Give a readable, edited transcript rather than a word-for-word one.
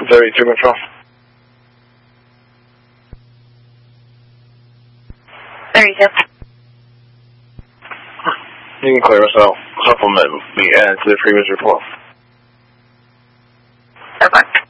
32 control. 32. You can clear us out. Supplement the end to the previous report. Okay.